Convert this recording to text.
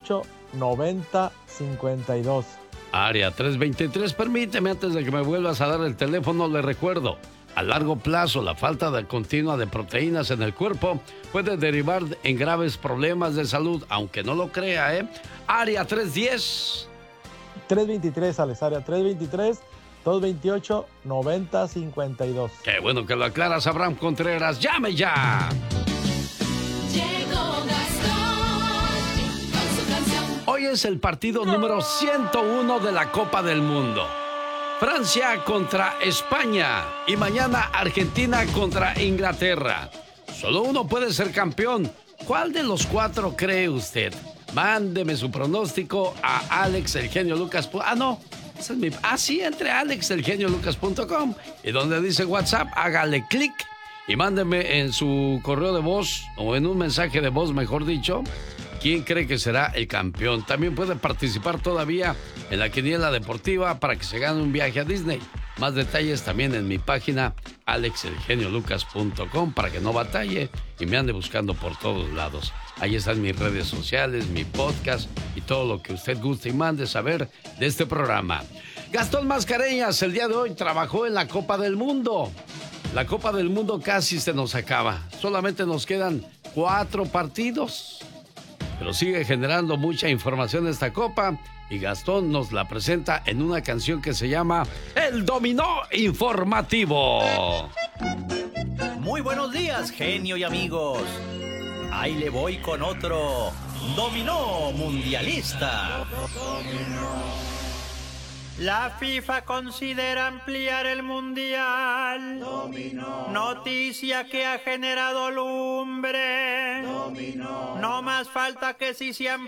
228-9052. Área 323, permíteme, antes de que me vuelvas a dar el teléfono, le recuerdo. A largo plazo, la falta continua de proteínas en el cuerpo puede derivar en graves problemas de salud, aunque no lo crea, ¿eh? Área 310. 323, Alex, área 323-228-9052. Qué bueno que lo aclaras, Abraham Contreras. ¡Llame ya! Hoy es el partido número 101 de la Copa del Mundo. Francia contra España y mañana Argentina contra Inglaterra. Solo uno puede ser campeón. ¿Cuál de los cuatro cree usted? Mándeme su pronóstico a alexelgeniolucas. Entre alexelgeniolucas.com y donde dice WhatsApp, hágale clic y mándeme en su correo de voz o en un mensaje de voz, mejor dicho, ¿quién cree que será el campeón? También puede participar todavía en la quiniela deportiva para que se gane un viaje a Disney. Más detalles también en mi página alexelgeniolucas.com para que no batalle y me ande buscando por todos lados. Ahí están mis redes sociales, mi podcast y todo lo que usted guste y mande saber de este programa. Gastón Mascareñas el día de hoy trabajó en la Copa del Mundo. La Copa del Mundo casi se nos acaba. Solamente nos quedan 4 partidos. Pero sigue generando mucha información esta Copa y Gastón nos la presenta en una canción que se llama El Dominó Informativo. Muy buenos días, genio y amigos. Ahí le voy con otro Dominó Mundialista. La FIFA considera ampliar el mundial. Dominó. Noticia que ha generado lumbre. Dominó. No más falta que si se amplía